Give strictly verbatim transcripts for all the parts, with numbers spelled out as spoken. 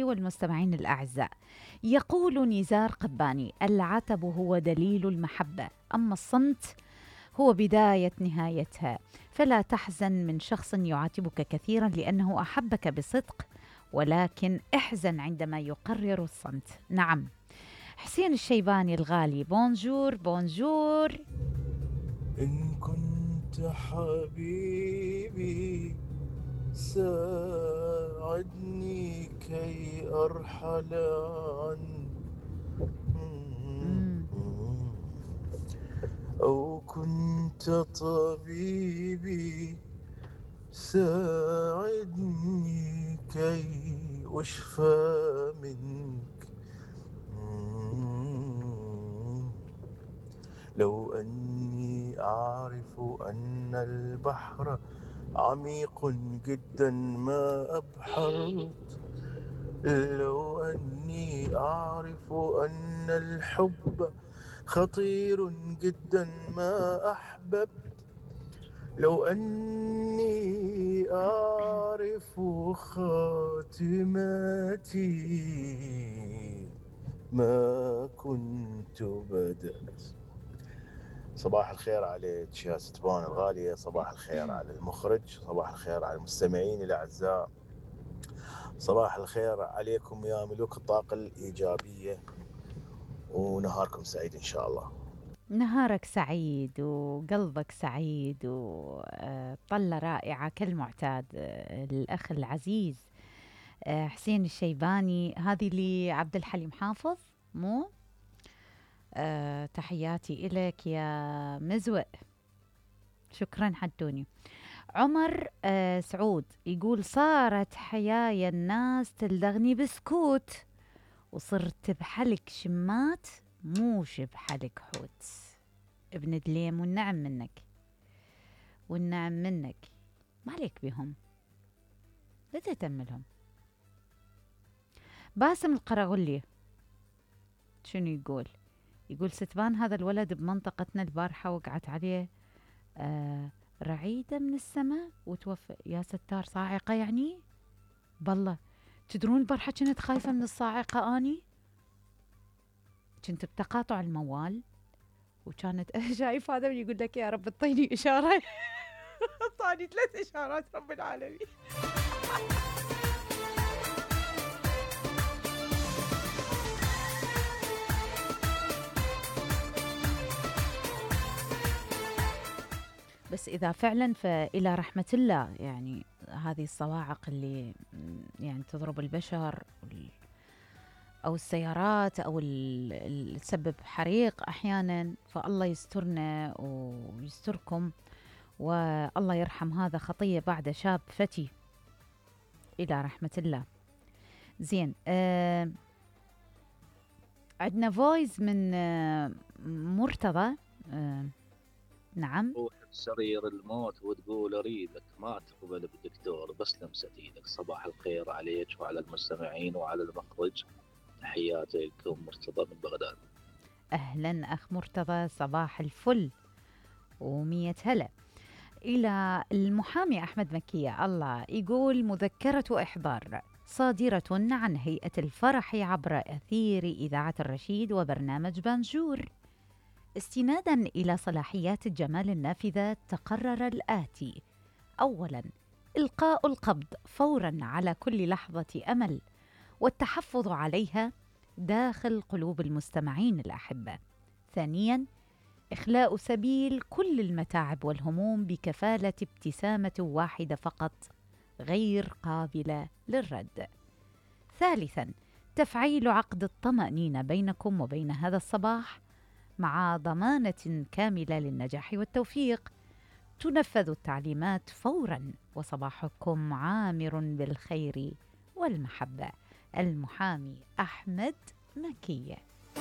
والمستمعين الأعزاء. يقول نزار قباني: العتب هو دليل المحبة، أما الصمت هو بداية نهايتها. فلا تحزن من شخص يعاتبك كثيرا لأنه أحبك بصدق، ولكن احزن عندما يقرر الصمت. نعم. حسين الشيباني الغالي، بونجور بونجور. إن كنت حبيبي ساعدني كي أرحل عنك، مم. أو كنت طبيبي ساعدني كي أشفى منك. لو أني أعرف أن البحر عميق جدا ما أبحرت، لو أني أعرف أن الحب خطير جدا ما أحببت، لو أني أعرف خاتمتي ما كنت بدأت. صباح الخير عليك يا ستبان الغالية، صباح الخير على المخرج، صباح الخير على المستمعين الأعزاء، صباح الخير عليكم يا ملوك الطاقة الإيجابية، ونهاركم سعيد إن شاء الله. نهارك سعيد وقلبك سعيد وطلة رائعة كالمعتاد. آه، الأخ العزيز آه، حسين الشيباني، هذه لعبد الحليم حافظ مو؟ أه تحياتي إليك يا مزوق، شكرا حدوني. عمر أه سعود يقول: صارت حيايا الناس تلدغني بسكوت، وصرت بحلك شمات موش بحلك حوت. ابن دليم، والنعم منك والنعم منك، ما عليك بهم، لا تتملهم. باسم القرغلي شنو يقول؟ يقول: ستبان هذا الولد بمنطقتنا البارحة وقعت عليه آه رعيدة من السماء وتوفى. يا ستار، صاعقة يعني؟ بالله تدرون البارحة كنت خايفة من الصاعقة أني، كنت بتقاطع الموال وكانت شايف هذا يقول لك يا رب اعطيني إشارة. اعطاني ثلاث إشارات رب العالمين. بس إذا فعلا فإلى رحمة الله، يعني هذه الصواعق اللي يعني تضرب البشر أو السيارات أو اللي تسبب حريق أحيانا، فالله يسترنا ويستركم، والله يرحم هذا خطية بعد شاب فتي إلى رحمة الله. زين. آه عندنا فويس من آه مرتضى. آه نعم. روح بسرير الموت وتقول اريدك، ما تقبل بدكتور بس لمسة ايدك. صباح الخير عليك وعلى المستمعين وعلى المخرج، تحياتي لكم مرتضى من بغداد. أهلا أخ مرتضى، صباح الفل ومية هلا. إلى المحامي أحمد مكية، الله يقول: مذكرة إحضار صادرة عن هيئة الفرح عبر أثير إذاعة الرشيد وبرنامج بانجور. استناداً إلى صلاحيات الجمال النافذة، تقرر الآتي: أولاً، إلقاء القبض فوراً على كل لحظة أمل والتحفظ عليها داخل قلوب المستمعين الأحبة. ثانياً، إخلاء سبيل كل المتاعب والهموم بكفالة ابتسامة واحدة فقط غير قابلة للرد. ثالثاً، تفعيل عقد الطمأنينة بينكم وبين هذا الصباح مع ضمانة كاملة للنجاح والتوفيق. تنفذ التعليمات فوراً وصباحكم عامر بالخير والمحبة. المحامي أحمد مكية.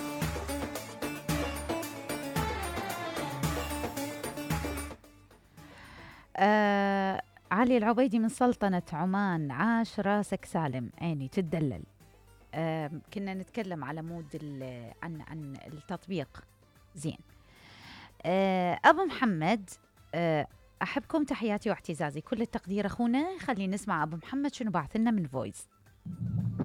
آه علي العبيدي من سلطنة عمان، عاش راسك سالم، عيني تدلل. آه كنا نتكلم على مود عن عن التطبيق. زين. آه أبو محمد، آه أحبكم، تحياتي واعتزازي، كل التقدير أخونا. خلينا نسمع أبو محمد شنو بعث لنا من فويس.